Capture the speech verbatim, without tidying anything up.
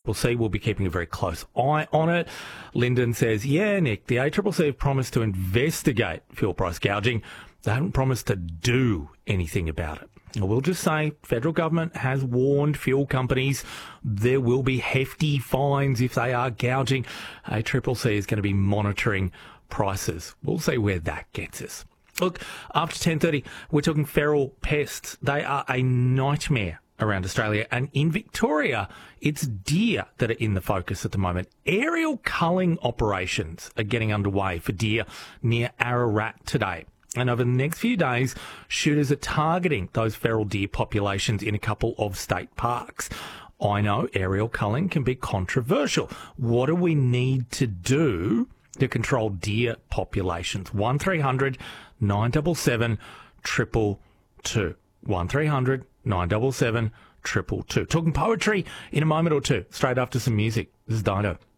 C C C will be keeping a very close eye on it. Lyndon says, yeah, Nick, the A C C C have promised to investigate fuel price gouging. They haven't promised to do anything about it. I will just say, federal government has warned fuel companies there will be hefty fines if they are gouging. A C C C is going to be monitoring prices. We'll see where that gets us. Look, after ten thirty, we're talking feral pests. They are a nightmare around Australia, and in Victoria, it's deer that are in the focus at the moment. Aerial culling operations are getting underway for deer near Ararat today. And over the next few days, shooters are targeting those feral deer populations in a couple of state parks. I know aerial culling can be controversial. What do we need to do to control deer populations? one three hundred nine seven seven two two two. one three hundred nine seven seven two two two. Talking poetry in a moment or two, straight after some music. This is Dido.